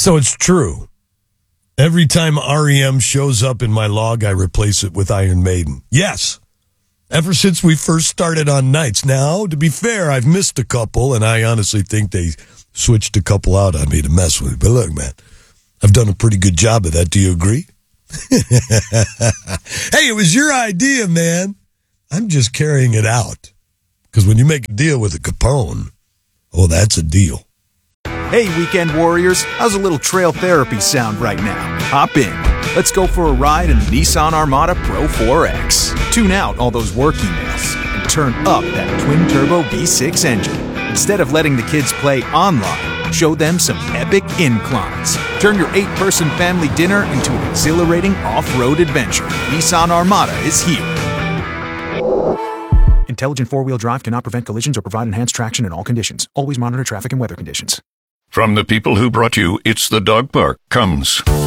So it's true. Every time REM shows up in my log, I replace it with Iron Maiden. Yes. Ever since we first started on nights. Now, to be fair, I've missed a couple, and I honestly think they switched a couple out on me to mess with me. But look, man, I've done a pretty good job of that. Do you agree? Hey, it was your idea, man. I'm just carrying it out. Because when you make a deal with a Capone, oh, that's a deal. Hey, weekend warriors, how's a little trail therapy sound right now? Hop in. Let's go for a ride in the Nissan Armada Pro 4X. Tune out all those work emails and turn up that twin-turbo V6 engine. Instead of letting the kids play online, show them some epic inclines. Turn your 8-person family dinner into an exhilarating off-road adventure. Nissan Armada is here. Intelligent four-wheel drive cannot prevent collisions or provide enhanced traction in all conditions. Always monitor traffic and weather conditions. From the people who brought you It's the Dog Park comes